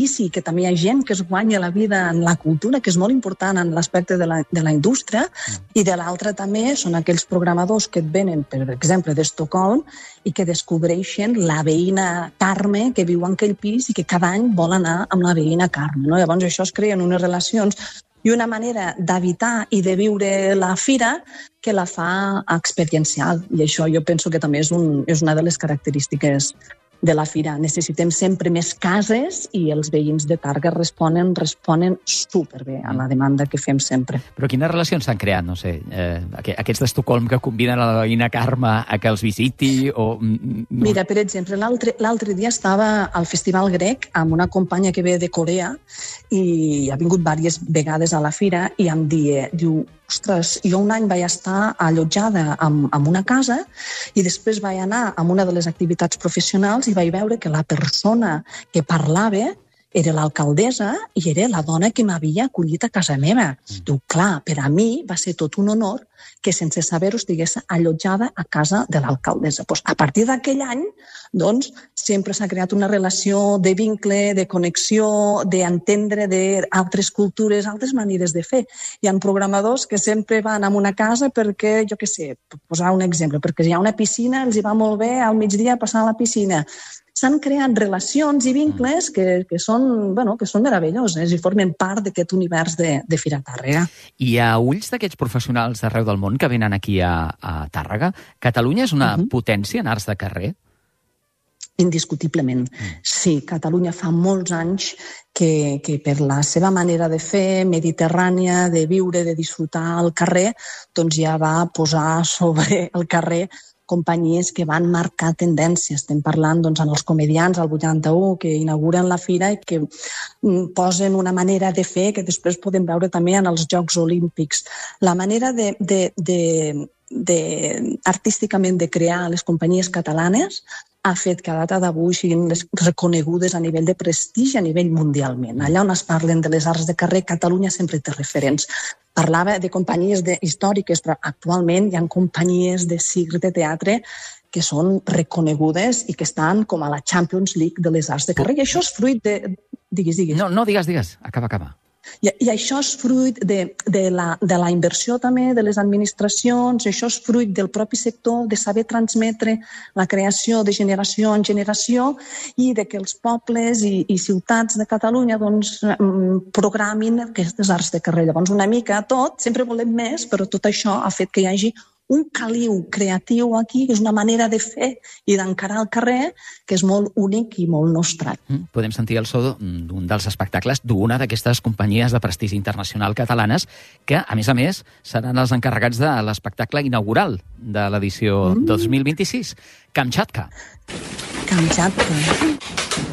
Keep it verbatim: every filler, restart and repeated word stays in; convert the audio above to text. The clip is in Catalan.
sí, que també hi ha gent que es guanya la vida en la cultura, que és molt important en l'aspecte de, la, de la indústria, mm. i de l'altra també són aquells programadors que et venen, per exemple, d'Estocolm, i que descobreixen la veïna Carme que viu en aquell pis i que cada any vol anar amb la veïna Carme. No? Llavors això es creen unes relacions i una manera d'habitar i de viure la fira que la fa experiencial. I això jo penso que també és, un, és una de les característiques de la fira. Necessitem sempre més cases i els veïns de Tàrrega responen, responen superbé a la demanda que fem sempre. Però quines relacions s'han creat? No sé, eh, aquests d'Estocolm que conviden a la veïna Carme a que els visiti o... No. Mira, per exemple, l'altre dia estava al Festival Grec amb una companya que ve de Corea i ha vingut diverses vegades a la fira i em dia, diu, ostres, jo un any vaig estar allotjada en, en una casa i després vaig anar a una de les activitats professionals i vaig veure que la persona que parlava era l'alcaldessa i era la dona que m'havia acollit a casa meva. Mm. Diu, clar, per a mi va ser tot un honor que sense saber-ho estigués allotjada a casa de l'alcaldessa. Pues, a partir d'aquell any, doncs, sempre s'ha creat una relació de vincle, de connexió, d'entendre d'altres cultures, altres maneres de fer. Hi ha programadors que sempre van a una casa perquè, jo què sé, per posar un exemple, perquè hi ha una piscina, els hi va molt bé al migdia passar a la piscina. S'han creat relacions i vincles que, que, són, bueno, que són meravelloses i formen part d'aquest univers de, de Fira Tàrrega. I a ulls d'aquests professionals d'arreu del món que venen aquí a, a Tàrrega, Catalunya és una uh-huh. potència en arts de carrer? Indiscutiblement. Mm. Sí, Catalunya fa molts anys que, que per la seva manera de fer, mediterrània, de viure, de disfrutar al carrer, doncs ja va posar sobre el carrer companyies que van marcar tendències. Estem parlant doncs, en els comedians al vuitanta-u que inauguren la fira i que posen una manera de fer que després podem veure també en els Jocs Olímpics. La manera de, de, de, de artísticament de crear les companyies catalanes ha fet que a data d'avui siguin reconegudes a nivell de prestigi a nivell mundialment. Allà on es parlen de les arts de carrer, Catalunya sempre té referents. Parlava de companyies de, històriques, però actualment hi ha companyies de circ, de teatre, que són reconegudes i que estan com a la Champions League de les arts de carrer. I això és fruit de... Digues, digues. No, no, digues, digues. Acaba, acaba. I, i això és fruit de, de, la, de la inversió també de les administracions, això és fruit del propi sector, de saber transmetre la creació de generació en generació i de que els pobles i, i ciutats de Catalunya doncs, programin aquestes arts de carrer. Llavors, una mica tot, sempre volem més, però tot això ha fet que hi hagi un caliu creatiu aquí, que és una manera de fer i d'encarar el carrer que és molt únic i molt nostrat. Mm, podem sentir el so d'un dels espectacles d'una d'aquestes companyies de prestigi internacional catalanes que, a més a més, seran els encarregats de l'espectacle inaugural de l'edició mm. dos mil vint-i-sis, Kamchatka. Kamchatka.